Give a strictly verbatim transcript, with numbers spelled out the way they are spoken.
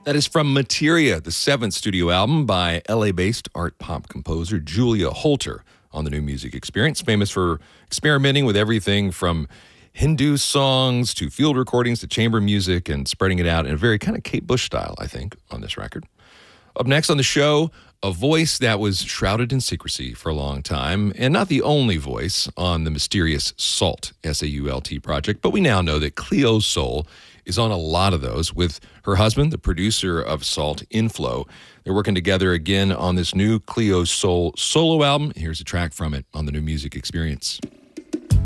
That is from Materia, the seventh studio album by L A-based art pop composer Julia Holter on the New Music Experience, famous for experimenting with everything from Hindu songs to field recordings to chamber music and spreading it out in a very kind of Kate Bush style, I think, on this record. Up next on the show, a voice that was shrouded in secrecy for a long time, and not the only voice on the mysterious SAULT, S A U L T project, but we now know that Cleo Sol is on a lot of those with her husband, the producer of SAULT, Inflow. They're working together again on this new Cleo Sol solo album. Here's a track from it on the New Music Experience.